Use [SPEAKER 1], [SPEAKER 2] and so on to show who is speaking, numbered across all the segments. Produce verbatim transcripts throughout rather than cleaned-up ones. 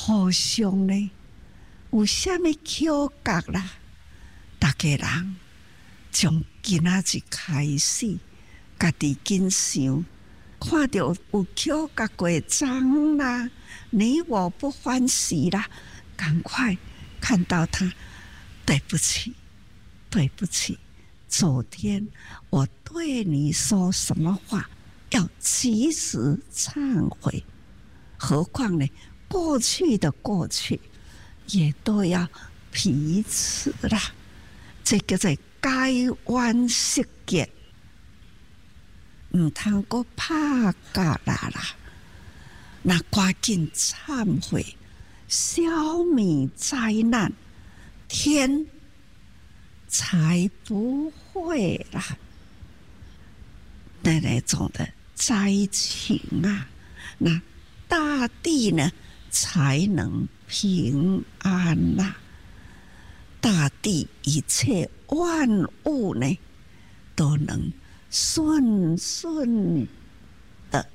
[SPEAKER 1] 互相呢有啥物巧觉啦？大家人从今仔日开始，家己紧想，看到有巧觉过章啦，你我不欢喜啦，赶快看到他，对不起，对不起，昨天我对你说什么话，要及时忏悔。何况呢，过去的过去，也都要彼此啦。这叫做改冤释结，唔通阁拍架啦啦。那赶紧忏悔，消弭灾难，天才不会啦那那种的灾情啊，那大地呢才能平安啦、啊。大地一切万物呢，都能顺顺的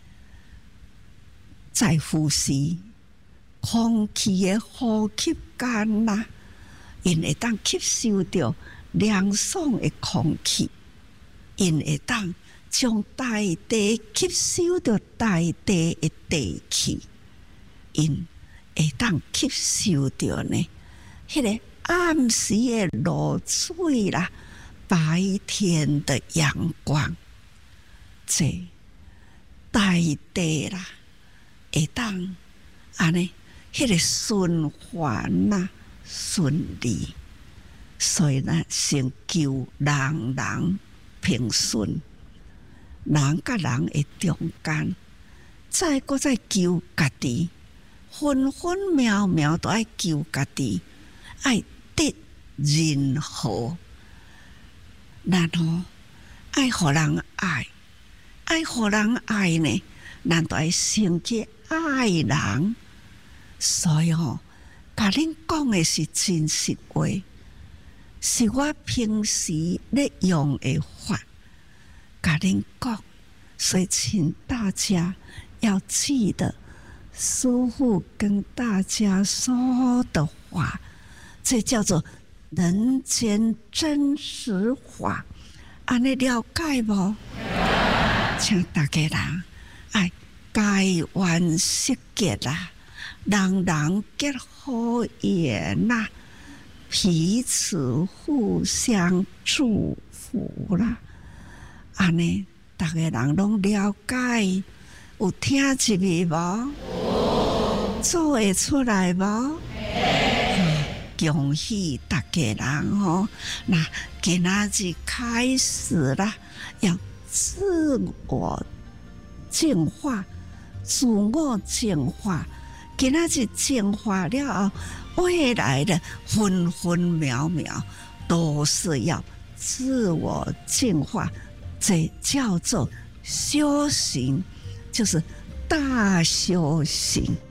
[SPEAKER 1] 在呼吸，空气的呼吸间啦，因会当吸收到凉爽的空气，因会当将大地吸收到大地的地气，因会当吸收到呢，迄个暗时的露水啦，白天的阳光，这大地啦，会当安尼，迄个循环啦顺利，所以呢，先求人人平顺，人甲人的中间，再搁再求家己，分分秒秒都爱求家己。爱得人和，然后爱互人爱，爱互人爱呢，咱都爱先去爱人。所以吼，甲恁讲的是真实话，是我平时咧用的法，甲恁讲。所以请大家要记得师父跟大家说的话。这叫做人间真实法，安尼了解无？请大家人爱改冤释结啦，人人结好缘啦，彼此互相祝福啦。安尼大家人拢了解，有听入去无？做会出来无？恭喜大家人吼！那今仔日开始啦，要自我净化、自我净化。今仔日净化了后，未来的分分秒秒都是要自我净化。这叫做修行，就是大修行。